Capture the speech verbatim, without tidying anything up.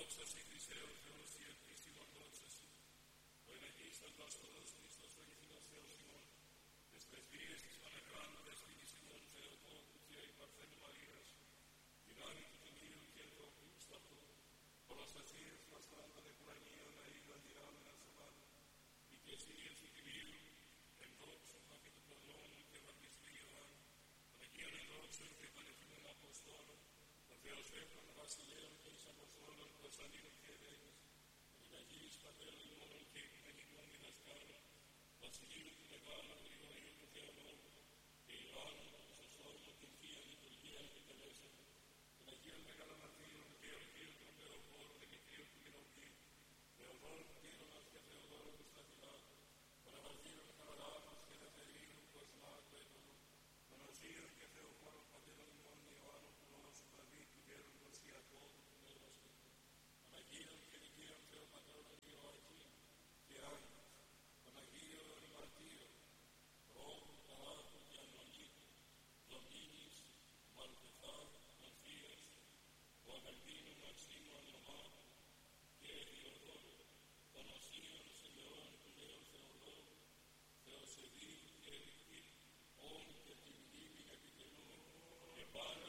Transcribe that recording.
Δόξαση Χριστέ ο Θεός η επίσημον δόξαση. Ο εναγίστας Βαστοδός Χριστός ο αληθινός Θεός ημών. Τες πρεσβείες της Παναγράμμου δεσποινής ημών Θεοτόκου Θεία η Παρθένου Μαρίας. Δυνάμει του Τιμίου και ανθρώπου σταυτού. Πολλαστασίες μας πάντα δεκουρανίων αίδα δυνάμενα σωμάτων. Οικεσίες του Τιμίου, εν δόξου αφή του προδρόμου και βαπτιστή Ιωάννου. Αγίων εν δόξων και πανεθνών Αποστόλων. Ο Θεός Βέβρον βασιλέων και εις Αποστόλων Κωνσταντίνου και Ευαίγης. Την Αγίης Πατέρων ημών και οικουμενικών διδασκάλων. Βασιλείου του Μεγάλου Γρηγορίου του Θεολόγου. Και Ιωάννου του Χρυσοστόμου την Θεία Λειτουργία επιτελέσατε. Των Αγίων Μεγαλομαρθύρων και Γεωργίου των Θεοφόρου Δημητρίου του Μηνοπίου. Θεοδόρου του Τύρονας και Θεοδόρου του Σταθυλάτου. Των Αμαρτύρων Χαραλάμους και Δευτερίου Κοσμάτου Έτωλου. Των Οσίων και Θεοφόρων Πατέρων ημών Ιωάννου Πουλώσου Δαβίδου Γέροντος Ιακώβου του Νερόσκητου. Των Αγίων και Δικαίων Θεοπατρών Ιωάκη και Άγιος. Των Αγίων Μαρτύρων Ρόμου, Ταράτου και Ανωνίτου. Λομίνης, Μαλτεφά, Μανθίας, του Αγαλπίνου Μαξίμου Ανωμάτου και Διοδόρου. Των Οσίων Σελαιών του Νέου Θεοδόρου. Θεοσεβίου και Ερυφή, όν και την μνήμη επιτελούν και πάνε